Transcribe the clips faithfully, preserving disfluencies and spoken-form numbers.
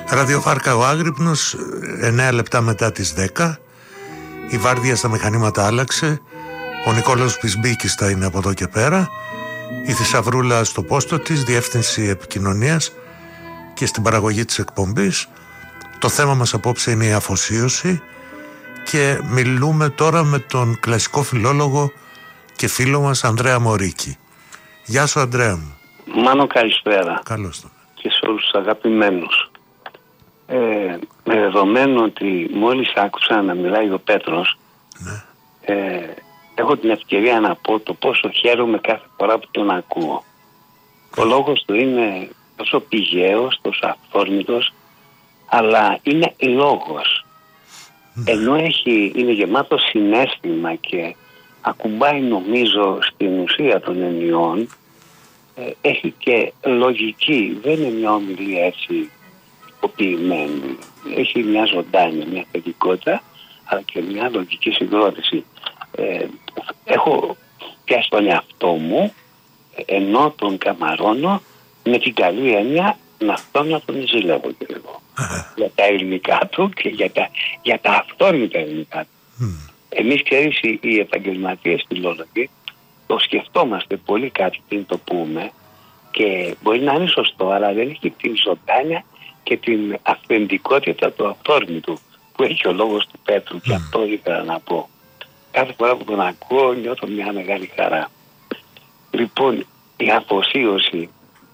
Ραδιοφάρκα ο Άγρυπνος, εννέα λεπτά μετά τις δέκα. Η βάρδια στα μηχανήματα άλλαξε. Ο Νικόλαος Πισμπίκης θα είναι από εδώ και πέρα. Η Θησαυρούλα στο πόστο της, διεύθυνση επικοινωνίας και στην παραγωγή της εκπομπής. Το θέμα μας απόψε είναι η αφοσίωση και μιλούμε τώρα με τον κλασικό φιλόλογο και φίλο μας Ανδρέα Μωρίκη. Γεια σου Ανδρέα μου. Μάνο, καλησπέρα. Καλώς το. Και σε όλους τους αγαπημένους. Ε, με δεδομένο ότι μόλις άκουσα να μιλάει ο Πέτρος, ναι. ε, έχω την ευκαιρία να πω το πόσο χαίρομαι κάθε φορά που τον ακούω. Ο λόγος του είναι τόσο πηγαίος, τόσο αυθόρμητος, αλλά είναι λόγος. Ναι. Ενώ έχει, είναι γεμάτο συναίσθημα και ακουμπάει νομίζω στην ουσία των ενιών, ε, έχει και λογική, δεν είναι μια ομιλία έτσι υποποιημένη. Έχει μια ζωντάνια, μια παιδικότητα, αλλά και μια λογική συγκρότηση. Ε, έχω πιάσει τον εαυτό μου, ενώ τον καμαρώνω με την καλή έννοια να αυτό να τον ζηλεύω και εγώ. Για τα ελληνικά του και για τα, για τα αυθόρμητα ελληνικά του. Mm. Εμείς, ξέρεις, οι, οι επαγγελματίες φιλόλογοι το σκεφτόμαστε πολύ κάτι πριν το πούμε και μπορεί να είναι σωστό, αλλά δεν έχει την ζωντάνια και την αυθεντικότητα του αυθόρμητου που έχει ο λόγος του Πέτρου. Mm. Και αυτό ήθελα να πω. Κάθε φορά που τον ακούω νιώθω μια μεγάλη χαρά. Λοιπόν, η αφοσίωση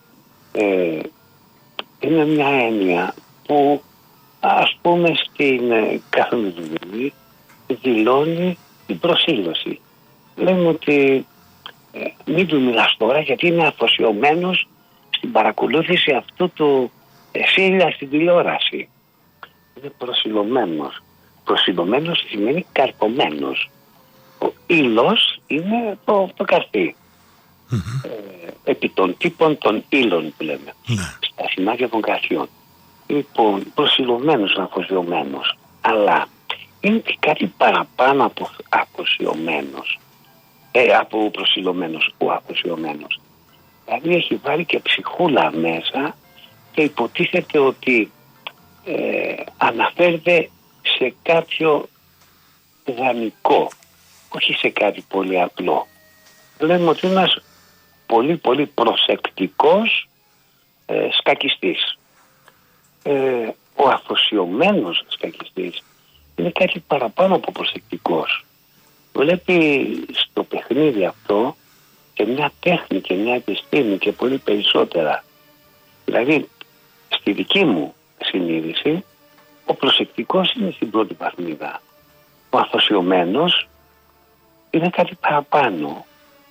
ε, είναι μια έννοια που, ας πούμε, στην ε, καθημερινή δηλώνει την προσήλωση. Λέμε ότι ε, μην του μιλάς τώρα γιατί είναι αφοσιωμένος στην παρακολούθηση αυτού του ε, σύλλα στην τηλεόραση. Είναι προσιλωμένος. Προσιλωμένος σημαίνει καρπομένος. Ο ύλος είναι το, το καρπί. Mm-hmm. Ε, επί των τύπων των ύλων που λέμε. Mm-hmm. Στα σημάδια των καρπιών. Λοιπόν, προσιλωμένος, αφοσιωμένος. Αλλά είναι και κάτι παραπάνω από αφοσιωμένος. Ε, από προσιλωμένος, ο αφοσιωμένος. Δηλαδή έχει βάλει και ψυχούλα μέσα και υποτίθεται ότι ε, αναφέρεται σε κάποιο δανεικό, όχι σε κάτι πολύ απλό. Λέμε ότι είναι ένας πολύ πολύ προσεκτικός ε, σκακιστής. Ε, ο αφοσιωμένος σκακιστής είναι κάτι παραπάνω από προσεκτικός. Βλέπει στο παιχνίδι αυτό και μια τέχνη και μια επιστήμη και πολύ περισσότερα. Δηλαδή στη δική μου συνείδηση ο προσεκτικός είναι στην πρώτη βαθμίδα. Ο αφοσιωμένος είναι κάτι παραπάνω.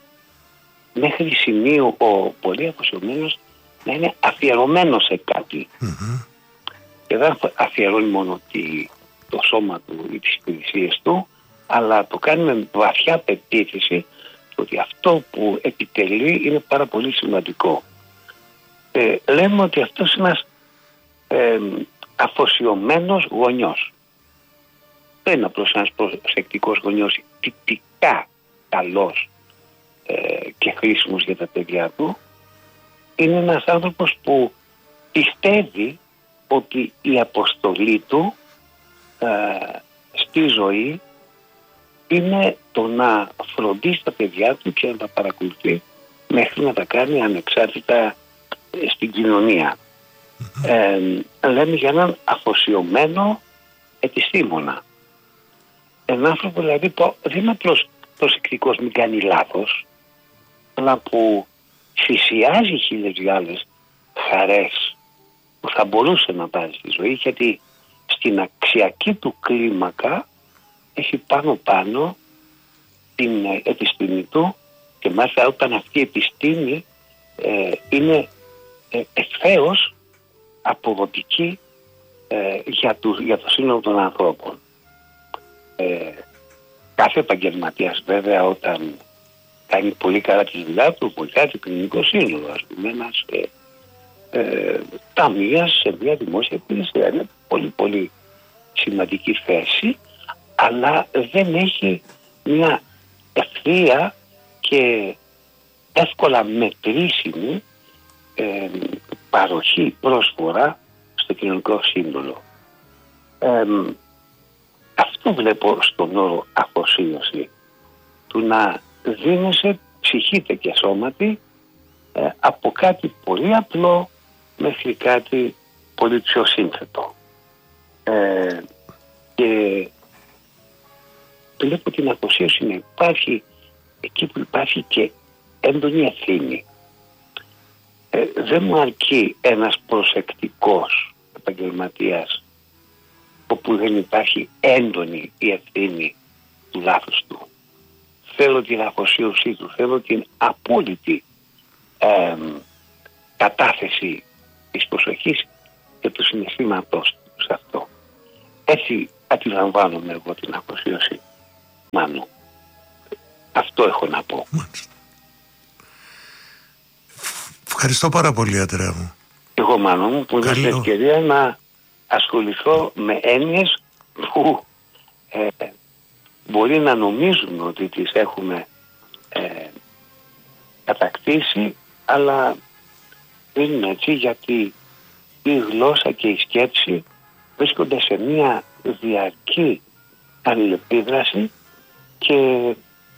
Μέχρι σημείο ο πολύ αφοσιωμένος να είναι αφιερωμένος σε κάτι. Mm-hmm. Και δεν αφιερώνει μόνο τη, το σώμα του ή τις υπηρεσίες του, αλλά το κάνει με βαθιά πεποίθηση ότι αυτό που επιτελεί είναι πάρα πολύ σημαντικό. Ε, λέμε ότι αυτός είναι ένας ε, αφοσιωμένος γονιός. Δεν είναι απλώς ένας προσεκτικός γονιός, τυπικά καλός ε, και χρήσιμος για τα παιδιά του. Είναι ένας άνθρωπος που πιστεύει ότι η αποστολή του ε, στη ζωή είναι το να φροντίσει τα παιδιά του και να τα παρακολουθεί μέχρι να τα κάνει ανεξάρτητα ε, στην κοινωνία. Ε, λέμε για έναν αφοσιωμένο επιστήμονα. Έναν άνθρωπο δηλαδή που δεν είναι απλώς προσεκτικός, μην κάνει λάθος, αλλά που θυσιάζει χίλιες δυο άλλες χαρές που θα μπορούσε να πάρει στη ζωή, γιατί στην αξιακή του κλίμακα έχει πάνω πάνω την επιστήμη του και μάλιστα όταν αυτή η επιστήμη ε, είναι ε, ευθέως αποδοτική ε, για, του, για το σύνολο των ανθρώπων. Ε, κάθε επαγγελματίας βέβαια όταν κάνει πολύ καλά τη δουλειά του βοηθάει το κοινωνικό σύνολο, ας πούμε, ένας ε, ε, ταμείας σε μια δημόσια υπηρεσία. Είναι πολύ πολύ σημαντική θέση, αλλά δεν έχει μια ευθεία και εύκολα μετρήσιμη ε, παροχή, πρόσφορα στο κοινωνικό σύμβολο. Ε, αυτό βλέπω στον όρο αφοσίωση, του να δίνεσαι ψυχήτε και σώματι ε, από κάτι πολύ απλό μέχρι κάτι πολύ πιο σύνθετο. Ε, και βλέπω την αφοσίωση να υπάρχει εκεί που υπάρχει και έντονη ευθύνη. Ε, δεν μου αρκεί ένας προσεκτικός επαγγελματίας όπου δεν υπάρχει έντονη η ευθύνη του λάθους του. Θέλω την αφοσίωσή του, θέλω την απόλυτη ε, κατάθεση της προσοχής και του συναισθήματός του σε αυτό. Έτσι αντιλαμβάνομαι εγώ την αφοσίωση, Μάνο. Αυτό έχω να πω. Ευχαριστώ πάρα πολύ, Αντρέα μου. Εγώ, Μάνο μου, που είχα την ευκαιρία να ασχοληθώ με έννοιες που ε, μπορεί να νομίζουμε ότι τις έχουμε ε, κατακτήσει, αλλά δεν είναι έτσι, γιατί η γλώσσα και η σκέψη βρίσκονται σε μια διαρκή αλληλεπίδραση και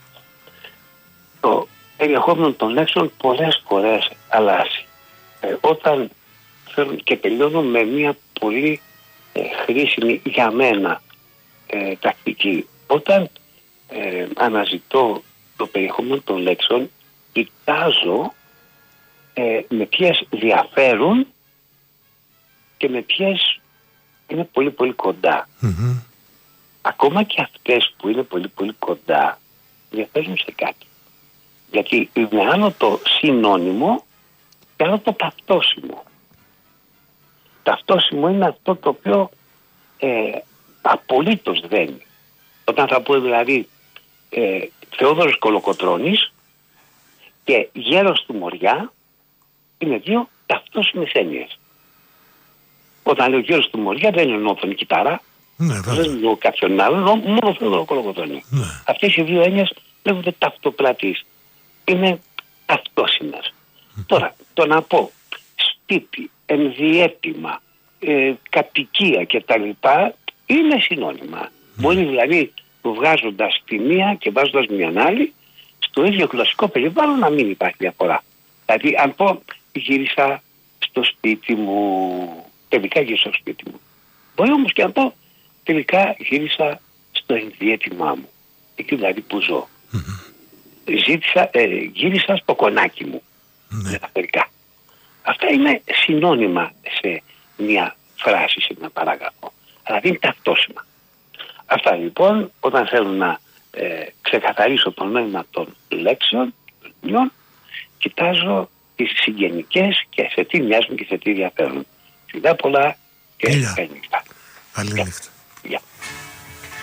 το περιεχόμενο των λέξεων πολλές φορές αλλάζει. Ε, όταν θέλω και τελειώνω με μια πολύ ε, χρήσιμη για μένα ε, τακτική. Όταν ε, αναζητώ το περιεχόμενο των λέξεων, κοιτάζω ε, με ποιες διαφέρουν και με ποιες είναι πολύ πολύ κοντά. Mm-hmm. Ακόμα και αυτές που είναι πολύ πολύ κοντά διαφέρουν σε κάτι. Γιατί είναι άλλο το συνώνυμο και άλλο το ταυτόσιμο. Ταυτόσιμο είναι αυτό το οποίο ε, απολύτως δένει. Όταν θα πω δηλαδή ε, Θεόδωρος Κολοκοτρώνης και Γέρος του Μοριά, είναι δύο ταυτόσιμες έννοιες. Όταν λέω Γέρος του Μοριά δεν εννοώ τον κυτάρα, ναι, δεν εννοώ κάποιον άλλο, μόνο Θεόδωρο Κολοκοτρώνη. Ναι. Αυτές οι δύο έννοιες λέγονται ταυτοπλατείς. Είναι ταυτόσιμες. Mm. Τώρα, το να πω σπίτι, ενδιέτημα, ε, κατοικία κτλ. Είναι συνώνυμα. Mm. Μπορεί δηλαδή βγάζοντας τη μία και βάζοντας μια άλλη στο ίδιο κλασικό περιβάλλον να μην υπάρχει διαφορά. Δηλαδή αν πω γύρισα στο σπίτι μου, τελικά γύρισα στο σπίτι μου. Μπορεί όμως και να πω τελικά γύρισα στο ενδιέτημά μου. Εκεί δηλαδή που ζω. Mm-hmm. Ζήτησα, ε, γύρισα στο κονάκι μου. Mm-hmm. Αυτά είναι συνώνυμα σε μια φράση, σε ένα παράγραφο. Αλλά δεν είναι ταυτόσιμα. Αυτά λοιπόν, όταν θέλω να ε, ξεκαθαρίσω το νόημα των λέξεων, των κοιτάζω τις συγγενικές και σε τι μοιάζουν και σε τι διαφέρουν. Φιλιά πολλά και καλή νύχτα. Καλή νύχτα. Γεια.